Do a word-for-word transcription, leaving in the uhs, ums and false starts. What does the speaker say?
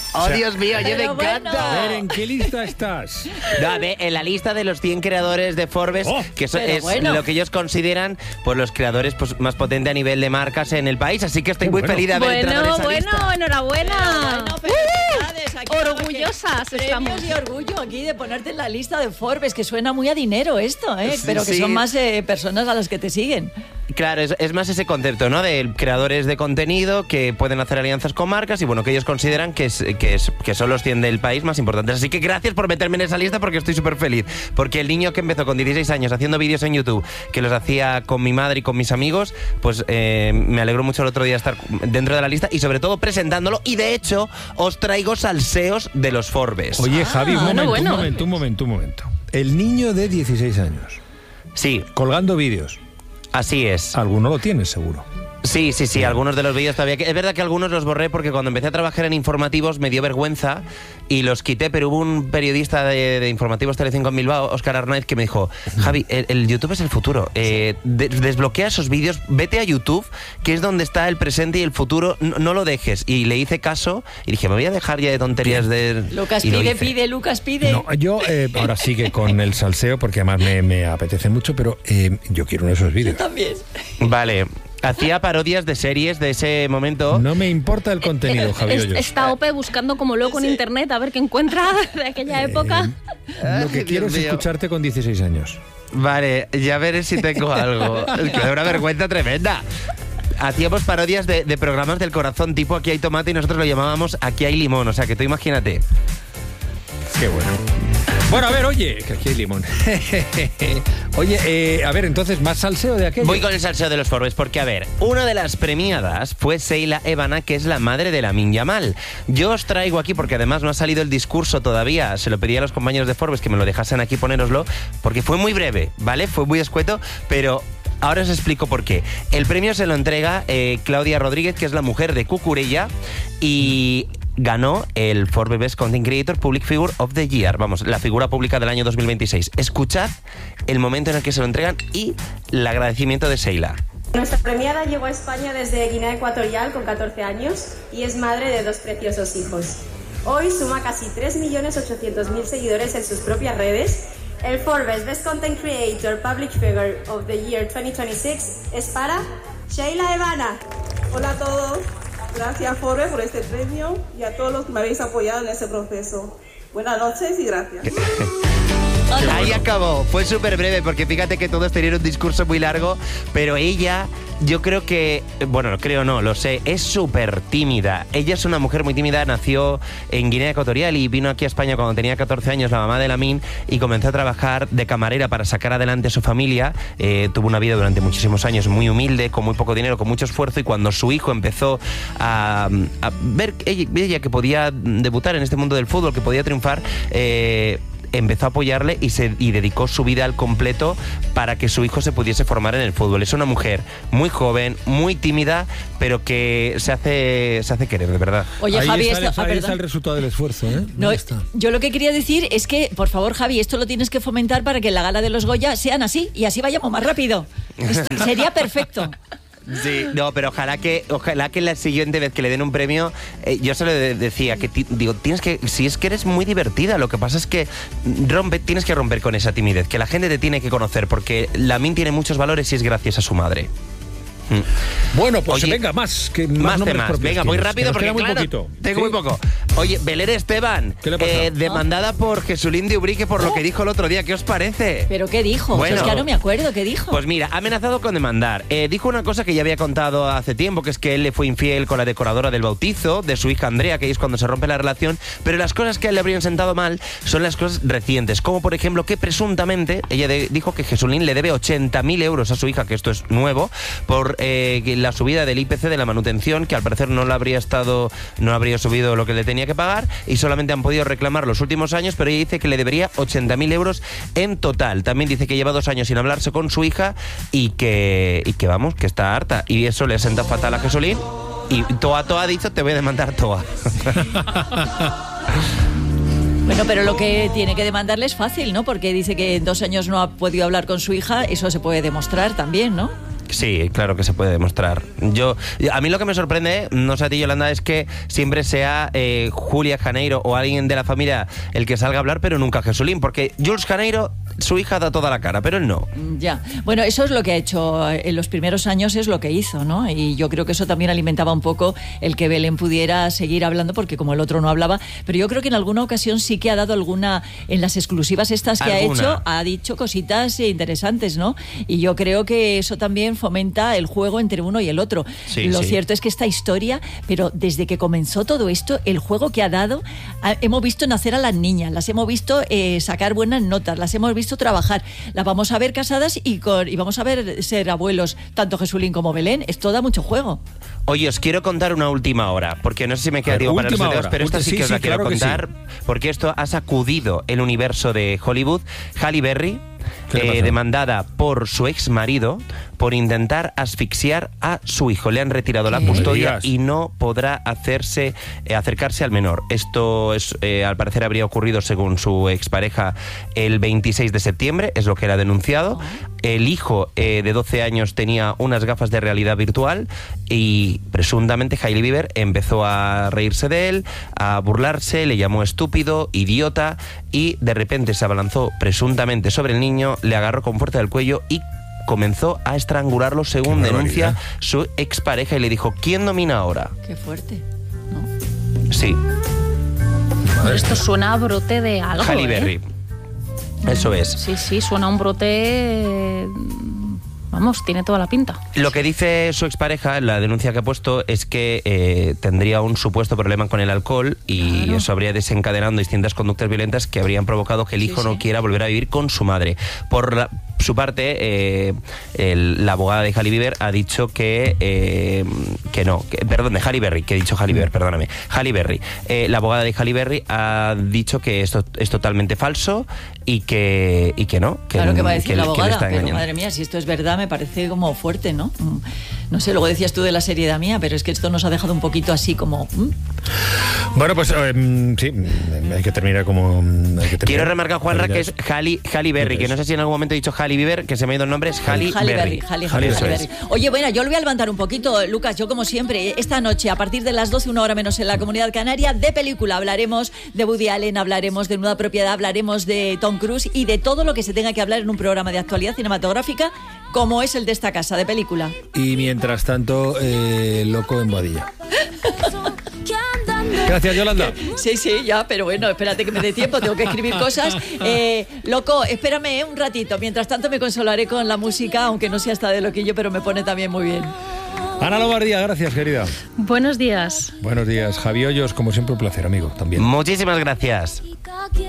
Oh, O sea, Dios mío, oye, me pero bueno. encanta. A ver, ¿en qué lista estás? No, a ver, en la lista de los cien creadores de Forbes, Oh, que eso pero es bueno. lo que ellos consideran pues los creadores pues, más potentes a nivel de marcas en el país. Así que estoy Qué muy bueno. feliz de haber entrado en Bueno, esa bueno, lista. enhorabuena. Bueno, felicidades, aquí nada que- Orgullosas premios estamos. y orgullo aquí de ponerte en la lista de Forbes, que suena muy a dinero esto, ¿eh? Sí, Pero que sí. son más eh, personas a las que te siguen. Claro, es, es más ese concepto, ¿no? De creadores de contenido que pueden hacer alianzas con marcas y bueno, que ellos consideran que, es, que, es, que son los cien del país más importantes. Así que gracias por meterme en esa lista porque estoy súper feliz. Porque el niño que empezó con dieciséis años haciendo vídeos en YouTube, que los hacía con mi madre y con mis amigos, pues eh, me alegró mucho el otro día estar dentro de la lista y sobre todo presentándolo. Y de hecho, os traigo salseos de los Forbes. Oye, Javi, un bueno, momento, bueno. un momento, un momento, un momento. El niño de dieciséis años, Sí, colgando vídeos. así es. Alguno lo tienes, seguro. Sí, sí, sí, algunos de los vídeos todavía... Es verdad que algunos los borré porque cuando empecé a trabajar en informativos me dio vergüenza y los quité, pero hubo un periodista de, de informativos Telecinco en Bilbao, Óscar Arnaiz, que me dijo, Javi, el, el YouTube es el futuro, eh, de- desbloquea esos vídeos, vete a YouTube, que es donde está el presente y el futuro, no, no lo dejes. Y le hice caso y dije, me voy a dejar ya de tonterías de... Lucas y lo pide, hice. pide, Lucas pide. No, yo eh, ahora sigue con el salseo porque además me, me apetece mucho, pero eh, yo quiero uno de esos vídeos. También. Vale, hacía parodias de series de ese momento. No me importa el contenido, Javi Es- Hoyos. está Ope buscando como loco en internet a ver qué encuentra de aquella época. Lo que Ay, quiero Dios es mío. escucharte con dieciséis años. Vale, ya veré si tengo algo. Es que da una vergüenza tremenda. Hacíamos parodias de, de programas del corazón, tipo Aquí hay tomate y nosotros lo llamábamos Aquí hay limón. O sea, que tú imagínate. Qué bueno. Bueno, a ver, oye, que aquí hay limón. Oye, eh, a ver, entonces, ¿más salseo de aquello? Voy con el salseo de los Forbes porque, a ver, una de las premiadas fue Sheila Evana, que es la madre de Lamine Yamal. Yo os traigo aquí, porque además no ha salido el discurso todavía, se lo pedí a los compañeros de Forbes que me lo dejasen aquí ponéroslo, porque fue muy breve, ¿vale? Fue muy escueto, pero... Ahora os explico por qué. El premio se lo entrega eh, Claudia Rodríguez, que es la mujer de Cucurella, y ganó el Forbes Best Content Creator Public Figure of the Year. Vamos, la figura pública del año dos mil veintiséis. Escuchad el momento en el que se lo entregan y el agradecimiento de Sheila. Nuestra premiada llegó a España desde Guinea Ecuatorial con catorce años y es madre de dos preciosos hijos. Hoy suma casi tres millones ochocientos mil seguidores en sus propias redes. El Forbes Best Content Creator Public Figure of the Year veinte veintiséis es para Sheila Evana. Hola a todos, gracias Forbes por este premio y a todos los que me habéis apoyado en ese proceso. Buenas noches y gracias. Ahí acabó, fue súper breve porque fíjate que todos tenían un discurso muy largo, pero ella, yo creo que, bueno, creo no, lo sé, es súper tímida. Ella es una mujer muy tímida, nació en Guinea Ecuatorial y vino aquí a España cuando tenía catorce años, la mamá de Lamine, y comenzó a trabajar de camarera para sacar adelante a su familia. Eh, tuvo una vida durante muchísimos años muy humilde, con muy poco dinero, con mucho esfuerzo, y cuando su hijo empezó a, a ver ella, ella que podía debutar en este mundo del fútbol, que podía triunfar, eh, empezó a apoyarle y se y dedicó su vida al completo para que su hijo se pudiese formar en el fútbol. Es una mujer muy joven, muy tímida, pero que se hace se hace querer, de verdad. Oye, ahí Javi, está, esto... ah, ahí está perdón. el resultado del esfuerzo, ¿eh? No, Ahí está. yo lo que quería decir es que, por favor, Javi, esto lo tienes que fomentar para que en la gala de los Goya sean así y así vayamos más rápido. Esto sería perfecto. Sí, no, pero ojalá que ojalá que la siguiente vez que le den un premio, eh, yo se lo de- decía, que ti- digo, tienes que, si es que eres muy divertida, lo que pasa es que rompe, tienes que romper con esa timidez, que la gente te tiene que conocer, porque Lamine tiene muchos valores y es gracias a su madre. Mm. Bueno, pues Oye, venga, más. Que más, Más nombres temas. propios Venga, muy tienes, rápido que nos porque queda muy claro, poquito. tengo ¿Sí? muy poco. Oye, Belén Esteban, ¿Qué le ha pasado? eh, demandada por Jesulín de Ubrique por lo que dijo el otro día. ¿Qué os parece? ¿Pero qué dijo? Bueno. Es que ya no me acuerdo, ¿qué dijo? Pues mira, ha amenazado con demandar. Eh, dijo una cosa que ya había contado hace tiempo, que es que él le fue infiel con la decoradora del bautizo de su hija Andrea, que ahí es cuando se rompe la relación, pero las cosas que a él le habrían sentado mal son las cosas recientes, como por ejemplo que presuntamente, ella de- dijo que Jesulín le debe ochenta mil euros a su hija, que esto es nuevo, por eh, que la subida del I P C de la manutención, que al parecer no le habría estado, no habría subido lo que le tenía que pagar, y solamente han podido reclamar los últimos años, pero ella dice que le debería ochenta mil euros en total. También dice que lleva dos años sin hablarse con su hija y que, y que vamos, que está harta, y eso le senta fatal a Jesulín, y Toa Toa ha dicho, te voy a demandar Toa. Bueno, pero lo que tiene que demandarle es fácil, ¿no? Porque dice que en dos años no ha podido hablar con su hija, eso se puede demostrar también, ¿no? Sí, claro que se puede demostrar. Yo, a mí lo que me sorprende, no sé a ti, Yolanda, es que siempre sea eh, Julia Janeiro o alguien de la familia el que salga a hablar, pero nunca Jesulín, porque Jules Janeiro, su hija da toda la cara, pero él no. Ya, bueno, eso es lo que ha hecho en los primeros años, es lo que hizo, ¿no? Y yo creo que eso también alimentaba un poco el que Belén pudiera seguir hablando, porque como el otro no hablaba, pero yo creo que en alguna ocasión sí que ha dado alguna, en las exclusivas estas que ¿Alguna? ha hecho, ha dicho cositas interesantes, ¿no? Y yo creo que eso también fomenta el juego entre uno y el otro. Sí, lo sí. cierto es que esta historia, pero desde que comenzó todo esto, el juego que ha dado, ha, hemos visto nacer a las niñas, las hemos visto eh, sacar buenas notas, las hemos visto trabajar, las vamos a ver casadas y, con, y vamos a ver ser abuelos, tanto Jesulín como Belén. Esto da mucho juego. Oye, os quiero contar una última hora, porque no sé si me queda A ver, tiempo para los última dedos, hora. pero esta sí Sí, que os sí, la quiero claro que contar, porque esto ha sacudido el universo de Hollywood. Halle Berry, ¿Qué le eh, pasó? demandada por su ex marido por intentar asfixiar a su hijo. Le han retirado la ¿Qué? custodia No me digas. y no podrá hacerse eh, acercarse al menor. Esto es, eh, al parecer habría ocurrido, según su expareja, el veintiséis de septiembre, es lo que él ha denunciado. El hijo eh, de doce años tenía unas gafas de realidad virtual y presuntamente Hailey Bieber empezó a reírse de él, a burlarse, le llamó estúpido, idiota, y de repente se abalanzó presuntamente sobre el niño, le agarró con fuerza del cuello y comenzó a estrangularlo, según Qué denuncia barbaridad. su expareja, y le dijo: ¿quién domina ahora? Qué fuerte, ¿no? Sí, Pero esto suena a brote de algo. Halle ¿eh? Berry. Eso es. Sí, sí, suena a un brote. Vamos, tiene toda la pinta. Lo que dice su expareja, la denuncia que ha puesto, es que eh, tendría un supuesto problema con el alcohol y Claro. eso habría desencadenado distintas conductas violentas que habrían provocado que el Sí, hijo sí. no quiera volver a vivir con su madre. Por la- su parte, eh, el- la abogada de Halle Bieber ha dicho que, eh, que no, que, perdón, de Halle Berry, que he dicho Halle Bieber, perdóname, Halle Berry. Eh, la abogada de Halle Berry ha dicho que esto es totalmente falso y que, y que no, que, Claro que va a decir que- la que le abogada, está pero engañando. madre mía, si esto es verdad me parece como fuerte, ¿no? Mm. No sé, luego decías tú de la seriedad mía, pero es que esto nos ha dejado un poquito así como... ¿mm? Bueno, pues eh, mm, sí, hay que terminar como... mm, hay que terminar. Quiero remarcar, Juanra, que es Halle, Halle Berry, que no sé si en algún momento he dicho Halle Bieber, que se me ha ido el nombre, es Halle, Halle Berry. Berry, Halle, Halle, Halle, eso Halle es. Berry. Oye, bueno, yo lo voy a levantar un poquito, Lucas, yo como siempre, esta noche, a partir de las doce, una hora menos en la Comunidad Canaria, de película hablaremos de Woody Allen, hablaremos de Nueva Propiedad, hablaremos de Tom Cruise y de todo lo que se tenga que hablar en un programa de actualidad cinematográfica como es el de esta casa, de película. Y mientras tanto, eh, loco en Boadilla. Gracias, Yolanda. Sí, sí, ya, pero bueno, espérate que me dé tiempo, tengo que escribir cosas. Eh, loco, espérame eh, un ratito. Mientras tanto me consolaré con la música, aunque no sea hasta de loquillo, pero me pone también muy bien. Ana Lomardía, gracias, querida. Buenos días. Buenos días, Javi Hoyos, como siempre un placer, amigo, también. Muchísimas gracias.